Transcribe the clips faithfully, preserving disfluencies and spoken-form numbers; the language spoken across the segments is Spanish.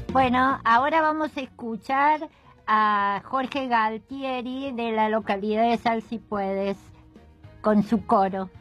Bueno, ahora vamos a escuchar a Jorge Galtieri de la localidad de Sal Si Puedes con su coro.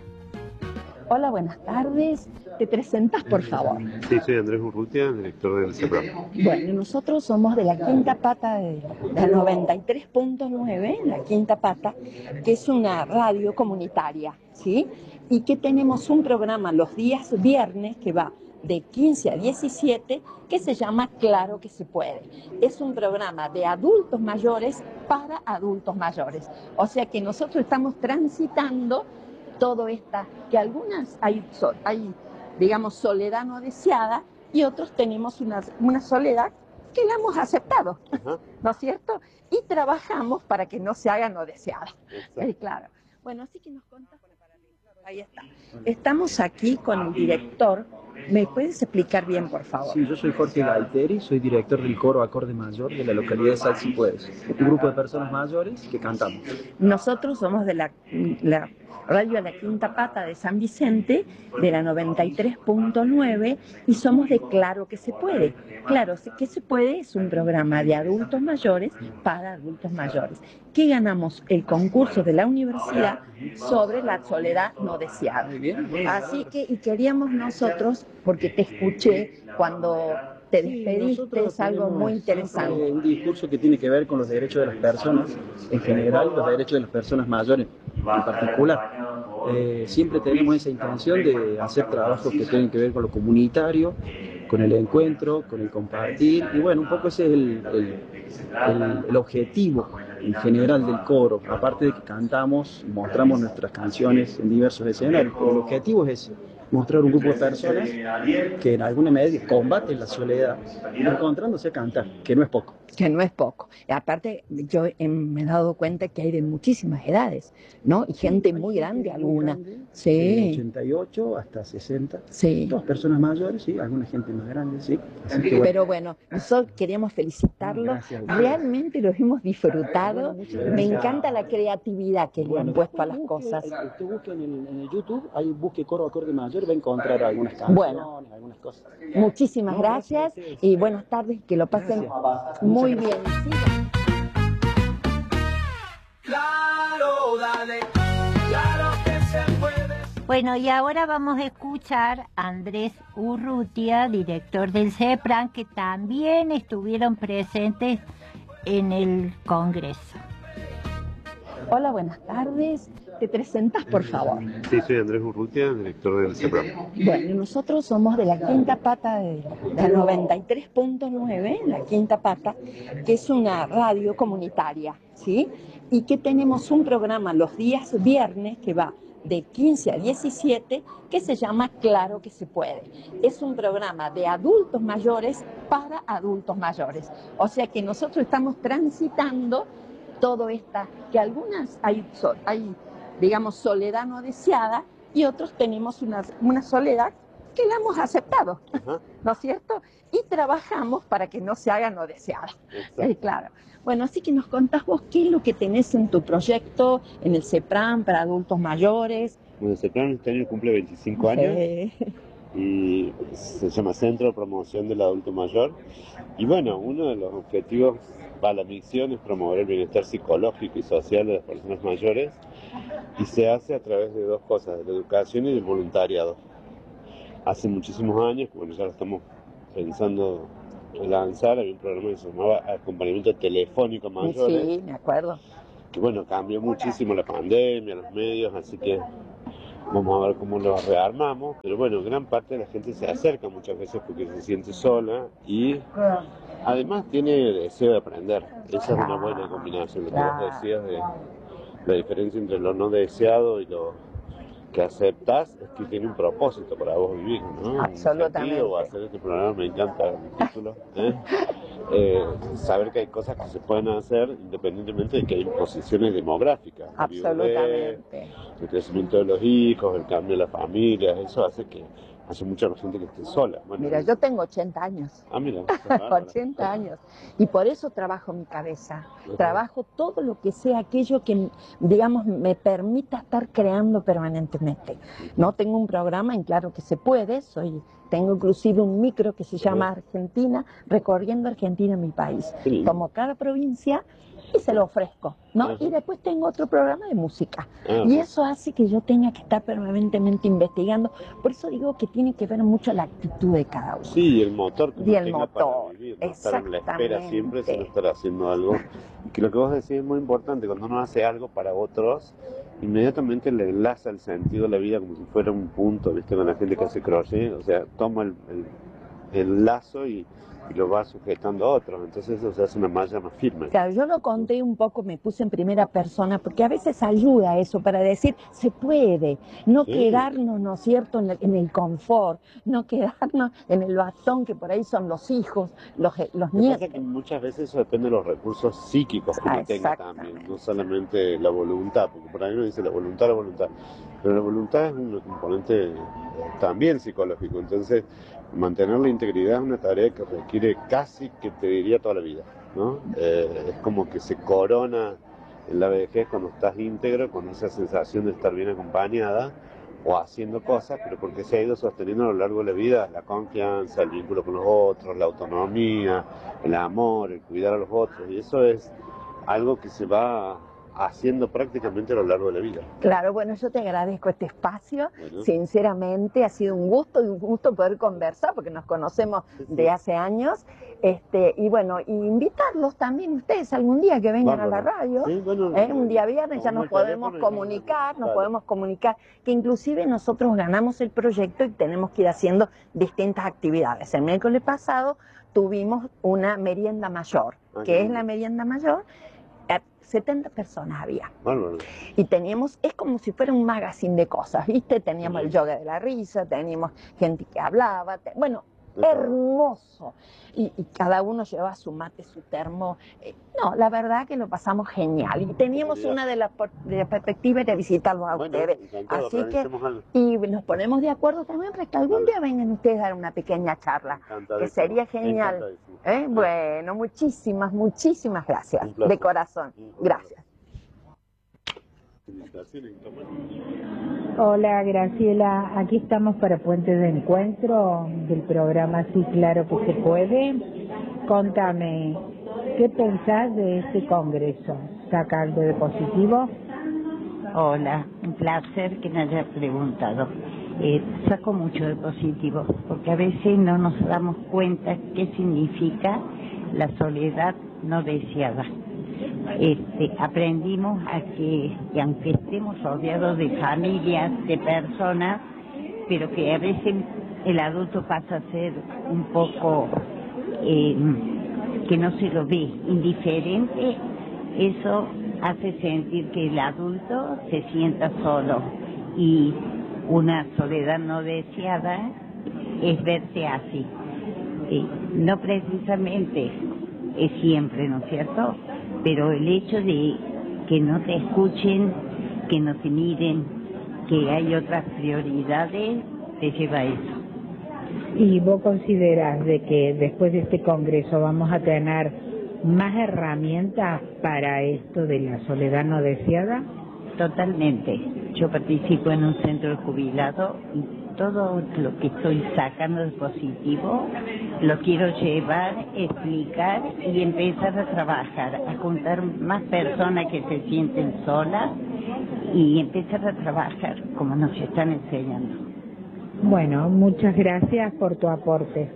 Hola, buenas tardes. ¿Te presentas, por favor? Sí, soy Andrés Urrutia, director del CEPRAM. Bueno, nosotros somos de la Quinta Pata de la noventa y tres punto nueve, la Quinta Pata, que es una radio comunitaria, ¿sí? Y que tenemos un programa los días viernes que va de quince a diecisiete, que se llama Claro que se puede. Es un programa de adultos mayores para adultos mayores. O sea que nosotros estamos transitando todo esta, que algunas hay, hay, digamos, soledad no deseada y otros tenemos una, una soledad que la hemos aceptado, uh-huh. ¿No es cierto? Y trabajamos para que no se haga no deseada. Eh, claro. Bueno, así que nos contás. Ahí está. Estamos aquí con el director. ¿Me puedes explicar bien, por favor? Sí, yo soy Jorge Galtieri, soy director del coro Acorde Mayor de la localidad de Sal Si Puedes, un grupo de personas mayores que cantamos. Nosotros somos de la, la radio La Quinta Pata de San Vicente, de la noventa y tres punto nueve, y somos de Claro que se puede. Claro que se puede es un programa de adultos mayores para adultos mayores, que ganamos el concurso de la universidad sobre la soledad no deseada. Así que, y queríamos nosotros, porque te escuché cuando te despediste, es algo muy interesante. Un discurso que tiene que ver con los derechos de las personas en general, los derechos de las personas mayores en particular. Eh, siempre tenemos esa intención de hacer trabajos que tienen que ver con lo comunitario, con el encuentro, con el compartir, y bueno, un poco ese es el, el, el, el objetivo en general del coro, aparte de que cantamos y mostramos nuestras canciones en diversos escenarios, pero el objetivo es ese, mostrar un grupo de personas que en alguna medida combaten la soledad, encontrándose a cantar, que no es poco. Que no es poco. Y aparte, yo he, me he dado cuenta que hay de muchísimas edades, ¿no? Y gente muy grande, alguna. Sí. De ochenta y ocho hasta sesenta. Sí. Dos personas mayores, sí, alguna gente más grande, sí. Así que, bueno. Pero bueno, nosotros queríamos felicitarlo. Gracias. Realmente los hemos disfrutado. Bueno, me encanta la creatividad que bueno, le han puesto a las busque, cosas. Usted busque en el, en el YouTube, ahí busque Coro Acorde Mayor, va a encontrar algunas canciones, bueno, algunas cosas. Muchísimas no, gracias, gracias y buenas tardes, que lo pasen gracias. Muy bien. Sí. Claro, dale, claro que se puede. Bueno, y ahora vamos a escuchar a Andrés Urrutia, director del CEPRAM, que también estuvieron presentes en el Congreso. Hola, buenas tardes. ¿Te presentas, por favor? Sí, soy Andrés Urrutia, director del CEPRAM. Bueno, nosotros somos de la Quinta Pata de la noventa y tres punto nueve, la Quinta Pata, que es una radio comunitaria, ¿sí? Y que tenemos un programa los días viernes que va de quince a diecisiete, que se llama Claro que se puede. Es un programa de adultos mayores para adultos mayores. O sea que nosotros estamos transitando todo esta, que algunas hay, hay digamos, soledad no deseada, y otros tenemos una, una soledad que la hemos aceptado, uh-huh. ¿No es cierto? Y trabajamos para que no se haga no deseada. Eh, claro. Bueno, así que nos contás vos qué es lo que tenés en tu proyecto, en el CEPRAM para adultos mayores. Bueno, el CEPRAM este año cumple veinticinco años. Sí. Y se llama Centro de Promoción del Adulto Mayor. Y bueno, uno de los objetivos, va, la misión es promover el bienestar psicológico y social de las personas mayores, y se hace a través de dos cosas, de la educación y del voluntariado. Hace muchísimos años, bueno, ya lo estamos pensando en lanzar, había un programa que se llamaba Acompañamiento Telefónico a Mayores. Sí, me acuerdo. Que bueno, cambió muchísimo la pandemia, los medios, así que vamos a ver cómo lo rearmamos. Pero bueno, gran parte de la gente se acerca muchas veces porque se siente sola y además tiene deseo de aprender. Esa es una buena combinación, lo que vos decías de la diferencia entre lo no deseado y lo que aceptas, es que tiene un propósito para vos vivir, ¿no? Absolutamente. O hacer este programa, me encanta el título, ¿eh? Eh, saber que hay cosas que se pueden hacer independientemente de que hay imposiciones demográficas. Absolutamente. El, el crecimiento de los hijos, el cambio de las familias, eso hace que haya mucha gente que esté sola. Bueno, mira, yo tengo ochenta años. Ah, mira. ochenta años. Y por eso trabajo mi cabeza. Uh-huh. Trabajo todo lo que sea aquello que, digamos, me permita estar creando permanentemente. Uh-huh. No tengo un programa en Claro que se puede, soy... Tengo inclusive un micro que se llama Argentina, recorriendo Argentina, mi país. Sí. Como cada provincia, y se lo ofrezco, ¿no? Uh-huh. Y después tengo otro programa de música. Uh-huh. Y eso hace que yo tenga que estar permanentemente investigando. Por eso digo que tiene que ver mucho la actitud de cada uno. Sí, y el motor que y el tenga motor. Para vivir, no estar en la espera siempre, sino estar haciendo algo. Que lo que vos decís es muy importante. Cuando uno hace algo para otros, inmediatamente le enlaza el sentido de la vida como si fuera un punto, ¿viste? Con la gente que hace crochet, o sea, toma el, el, el lazo y, y lo va sujetando a otros, entonces eso se hace una malla más firme. Claro, yo lo conté un poco, me puse en primera persona, porque a veces ayuda eso para decir, se puede, no sí. quedarnos, ¿no es cierto?, en el, en el confort, no quedarnos en el bastón que por ahí son los hijos, los, los nietos. Pasa que muchas veces eso depende de los recursos psíquicos que uno tenga también, no solamente la voluntad, porque por ahí uno dice la voluntad, la voluntad, pero la voluntad es un componente también psicológico, entonces mantener la integridad es una tarea que requiere casi, que te diría, toda la vida, ¿no? Eh, es como que se corona en la vejez cuando estás íntegro, con esa sensación de estar bien acompañada o haciendo cosas, pero porque se ha ido sosteniendo a lo largo de la vida la confianza, el vínculo con los otros, la autonomía, el amor, el cuidar a los otros, y eso es algo que se va haciendo prácticamente a lo largo de la vida. Claro, bueno, yo te agradezco este espacio, bueno. Sinceramente ha sido un gusto y un gusto poder conversar porque nos conocemos sí, sí. de hace años, este y bueno, y invitarlos también ustedes algún día que vengan Bárbara. a la radio, sí, bueno, ¿eh? un día viernes ya nos podemos comunicar, nos vale. podemos comunicar, que inclusive nosotros ganamos el proyecto y tenemos que ir haciendo distintas actividades. El miércoles pasado tuvimos una merienda mayor, ah, que es la merienda mayor, setenta personas había. Bueno, y teníamos, es como si fuera un magazine de cosas, ¿viste? Teníamos sí. el yoga de la risa, teníamos gente que hablaba, te, bueno, hermoso. Y, y cada uno llevaba su mate, su termo. Eh, no, la verdad que lo pasamos genial. Y teníamos una de las de la perspectivas de visitarlos a bueno, ustedes. Así que, algo. Y nos ponemos de acuerdo también para que algún día vengan ustedes a dar una pequeña charla, que sería genial. ¿Eh? Bueno, muchísimas, muchísimas gracias, de corazón. Gracias. Hola Graciela, aquí estamos para Puente de Encuentro del programa Sí Claro que se puede. Contame, ¿qué pensás de este congreso? ¿Saca algo de positivo? Hola, un placer que me hayas preguntado. Eh, saco mucho de positivo, porque a veces no nos damos cuenta qué significa la soledad no deseada. Este, aprendimos a que, que aunque estemos rodeados de familias, de personas, pero que a veces el adulto pasa a ser un poco, eh, que no se lo ve, indiferente, eso hace sentir que el adulto se sienta solo, y una soledad no deseada es verse así. Eh, no precisamente es siempre, ¿no es cierto?, pero el hecho de que no te escuchen, que no te miren, que hay otras prioridades, te lleva a eso. ¿Y vos considerás de que después de este congreso vamos a tener más herramientas para esto de la soledad no deseada? Totalmente. Yo participo en un centro de jubilados y todo lo que estoy sacando de positivo lo quiero llevar, explicar y empezar a trabajar, a juntar más personas que se sienten solas y empezar a trabajar como nos están enseñando. Bueno, muchas gracias por tu aporte.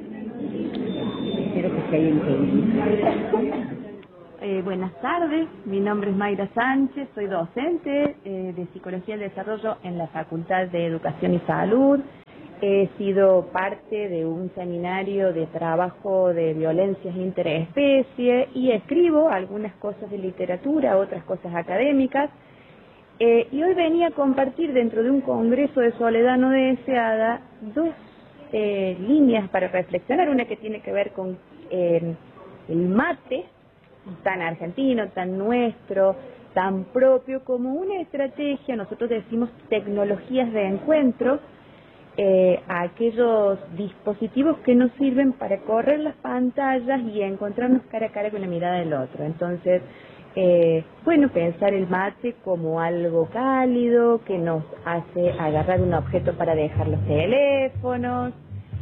Espero que se haya entendido. Eh, buenas tardes, mi nombre es Mayra Sánchez, soy docente eh, de Psicología del Desarrollo en la Facultad de Educación y Salud. He sido parte de un seminario de trabajo de violencias interespecie y escribo algunas cosas de literatura, otras cosas académicas. Eh, y hoy venía a compartir dentro de un congreso de soledad no deseada dos eh, líneas para reflexionar, una que tiene que ver con eh, el mate, tan argentino, tan nuestro, tan propio, como una estrategia, nosotros decimos tecnologías de encuentro, eh, a aquellos dispositivos que nos sirven para correr las pantallas y encontrarnos cara a cara con la mirada del otro. Entonces, eh, bueno, pensar el mate como algo cálido que nos hace agarrar un objeto para dejar los teléfonos.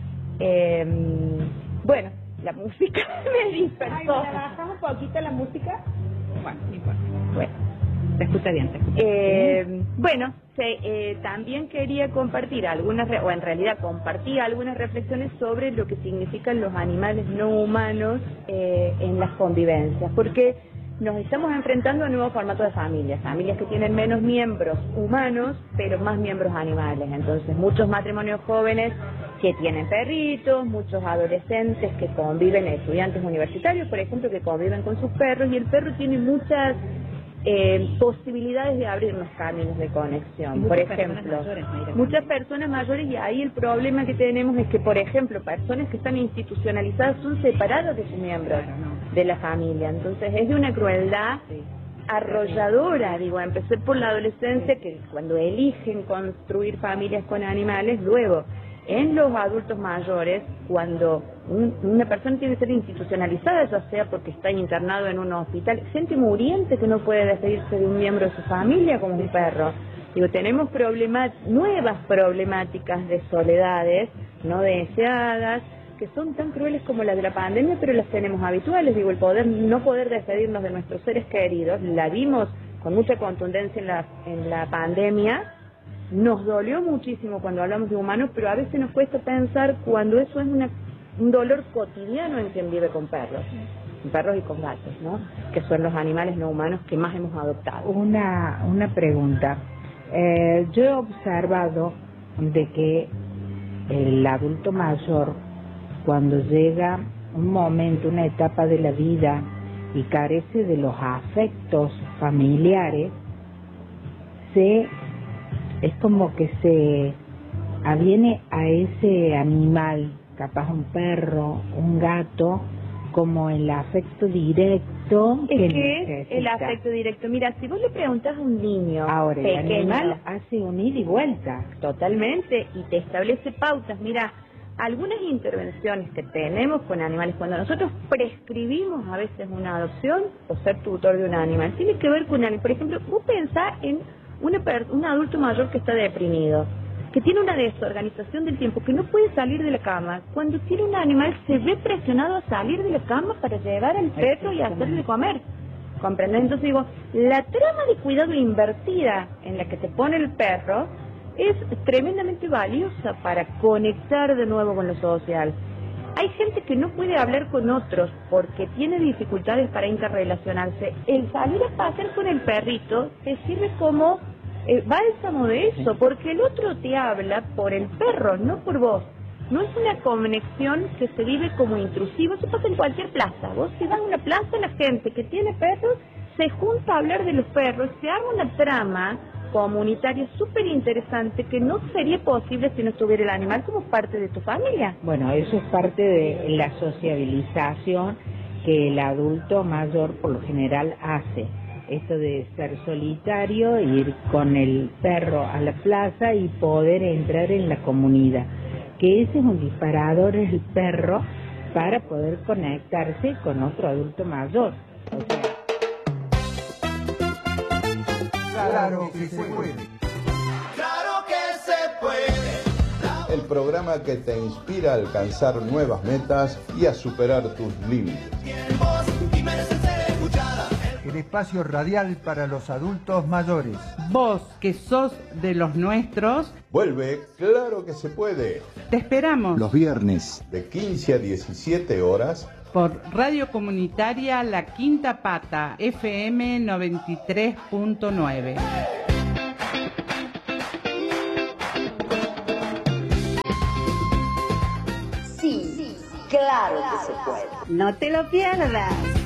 Eh, bueno, la música me dispersó. Ay, ¿la bajamos un poquito la música? Bueno, no importa. Bueno, se escucha bien, se escucha eh, bien. Bueno, se, eh, también quería compartir algunas, o en realidad compartí algunas reflexiones sobre lo que significan los animales no humanos eh, en las convivencias, porque nos estamos enfrentando a nuevos formatos de familias, familias que tienen menos miembros humanos, pero más miembros animales. Entonces, muchos matrimonios jóvenes que tienen perritos, muchos adolescentes que conviven, estudiantes universitarios, por ejemplo, que conviven con sus perros, y el perro tiene muchas eh, posibilidades de abrirnos caminos de conexión. Por ejemplo, muchas personas mayores, y ahí el problema que tenemos es que, por ejemplo, personas que están institucionalizadas son separadas de sus miembros de la familia. Entonces es de una crueldad arrolladora. Digo, empecé por la adolescencia, que cuando eligen construir familias con animales, luego en los adultos mayores, cuando un, una persona tiene que ser institucionalizada, ya sea porque está internado en un hospital, gente muriente que no puede despedirse de un miembro de su familia como un perro. Digo, tenemos problemas, nuevas problemáticas de soledades no deseadas, que son tan crueles como las de la pandemia, pero las tenemos habituales. Digo, el poder no poder despedirnos de nuestros seres queridos, la vimos con mucha contundencia en la, en la pandemia, nos dolió muchísimo cuando hablamos de humanos, pero a veces nos cuesta pensar cuando eso es una, un dolor cotidiano en quien vive con perros, con perros y con gatos, ¿no? Que son los animales no humanos que más hemos adoptado. Una, una pregunta. Eh, yo he observado de que el adulto mayor, cuando llega un momento, una etapa de la vida y carece de los afectos familiares, se es como que se aviene a ese animal, capaz un perro, un gato, como el afecto directo es que, que es necesita. el afecto directo. Mira, si vos le preguntás a un niño Ahora, pequeño, el animal hace un ida y vuelta. Totalmente, y te establece pautas. Mira, algunas intervenciones que tenemos con animales, cuando nosotros prescribimos a veces una adopción o ser tutor de un animal, tiene que ver con alguien. Por ejemplo, vos pensás en una un adulto mayor que está deprimido, que tiene una desorganización del tiempo, que no puede salir de la cama. Cuando tiene un animal se ve presionado a salir de la cama para llevar al perro y hacerle de comer. ¿Comprendés? Entonces digo, la trama de cuidado invertida en la que te pone el perro es tremendamente valiosa para conectar de nuevo con lo social. Hay gente que no puede hablar con otros porque tiene dificultades para interrelacionarse. El salir a pasear con el perrito te sirve como eh, bálsamo de eso, porque el otro te habla por el perro, no por vos. No es una conexión que se vive como intrusivo. Eso pasa en cualquier plaza. Vos si vas a una plaza, la gente que tiene perros se junta a hablar de los perros, se arma una trama comunitaria súper interesante que no sería posible si no estuviera el animal como parte de tu familia. Bueno, eso es parte de la sociabilización que el adulto mayor por lo general hace. Esto de ser solitario, ir con el perro a la plaza y poder entrar en la comunidad. Que ese es un disparador, es el perro, para poder conectarse con otro adulto mayor. O sea, Claro que se puede. Claro que se puede. El programa que te inspira a alcanzar nuevas metas y a superar tus límites. El espacio radial para los adultos mayores. Vos, que sos de los nuestros, vuelve Claro que se puede. Te esperamos los viernes de quince a diecisiete horas por Radio Comunitaria La Quinta Pata, F M noventa y tres punto nueve. Sí, claro que se puede. No te lo pierdas.